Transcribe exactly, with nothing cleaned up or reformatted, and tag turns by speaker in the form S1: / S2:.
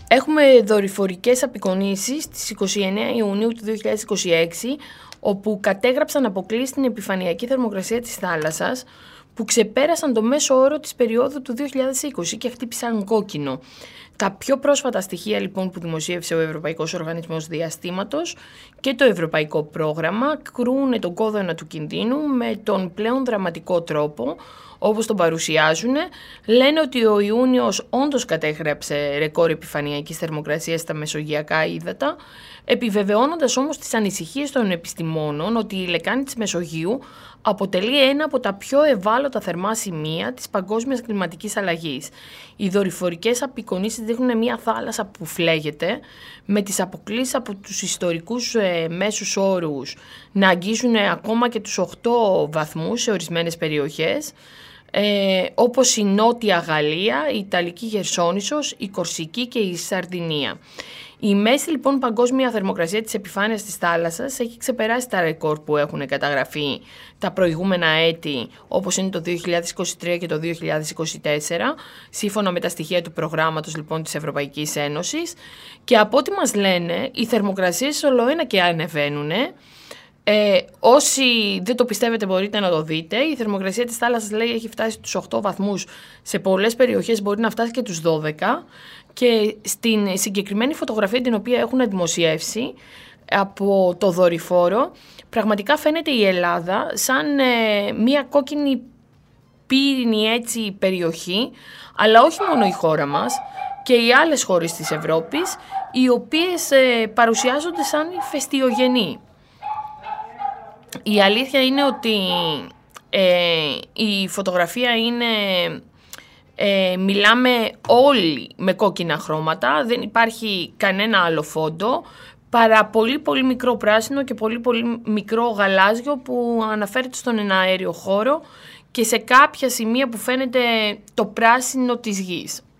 S1: Έχουμε δορυφορικές απεικονίσεις στις είκοσι εννέα Ιουνίου του δύο χιλιάδες είκοσι έξι, όπου κατέγραψαν αποκλείσει την επιφανειακή θερμοκρασία της θάλασσας, που ξεπέρασαν το μέσο όρο της περίοδου του δύο χιλιάδες είκοσι και χτύπησαν κόκκινο. Τα πιο πρόσφατα στοιχεία λοιπόν που δημοσίευσε ο Ευρωπαϊκός Οργανισμός Διαστήματος και το Ευρωπαϊκό Πρόγραμμα κρούν τον κόδωνα του κινδύνου με τον πλέον δραματικό τρόπο, όπως τον παρουσιάζουν. Λένε ότι ο Ιούνιος όντως κατέγραψε ρεκόρ επιφανειακής θερμοκρασίας στα μεσογειακά ύδατα, επιβεβαιώνοντας όμως τις ανησυχίες των επιστημόνων ότι η λεκάνη της Μεσογείου αποτελεί ένα από τα πιο ευάλωτα θερμά σημεία της παγκόσμιας κλιματικής αλλαγής. Οι δορυφορικές απεικονίσεις δείχνουν μια θάλασσα που φλέγεται, με τις αποκλίσεις από τους ιστορικούς ε, μέσους όρους να αγγίζουν ακόμα και τους οκτώ βαθμούς σε ορισμένες περιοχές, ε, όπως η Νότια Γαλλία, η Ιταλική Χερσόνησος, η Κορσική και η Σαρδινία. Η μέση λοιπόν παγκόσμια θερμοκρασία της επιφάνειας της θάλασσας έχει ξεπεράσει τα ρεκόρ που έχουν καταγραφεί τα προηγούμενα έτη, όπως είναι το δύο χιλιάδες είκοσι τρία και το δύο χιλιάδες είκοσι τέσσερα, σύμφωνα με τα στοιχεία του προγράμματος λοιπόν της Ευρωπαϊκής Ένωσης. Και από ό,τι μας λένε, οι θερμοκρασίες ολοένα και ανεβαίνουν. Ε, όσοι δεν το πιστεύετε μπορείτε να το δείτε. Η θερμοκρασία της θάλασσας, λέει, έχει φτάσει τους οκτώ βαθμούς, σε πολλές περιοχές μπορεί να φτάσει και τους δώδεκα, και στην συγκεκριμένη φωτογραφία την οποία έχουν δημοσιεύσει από το δορυφόρο, πραγματικά φαίνεται η Ελλάδα σαν ε, μια κόκκινη πύρινη έτσι περιοχή, αλλά όχι μόνο η χώρα μας και οι άλλες χώρες της Ευρώπης, οι οποίες ε, παρουσιάζονται σαν ηφαιστειογενή. Η αλήθεια είναι ότι ε, η φωτογραφία είναι, ε, μιλάμε όλοι με κόκκινα χρώματα, δεν υπάρχει κανένα άλλο φόντο, παρά πολύ πολύ μικρό πράσινο και πολύ πολύ μικρό γαλάζιο που αναφέρεται στον εναέριο χώρο και σε κάποια σημεία που φαίνεται το πράσινο της γης.